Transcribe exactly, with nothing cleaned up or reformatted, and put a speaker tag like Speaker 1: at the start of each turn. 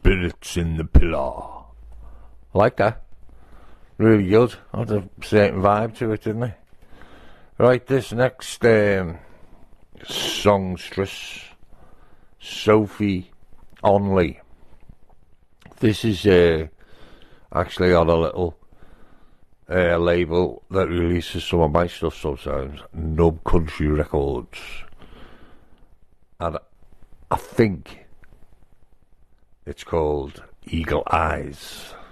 Speaker 1: Spirits in the Pillar. I like that. Really good. Had a certain vibe to it, didn't it? Right, this next um, songstress, Sophie Onley. This is uh, actually on a little uh, label that releases some of my stuff sometimes, Nub Country Records. And I think it's called Eagle Eyes.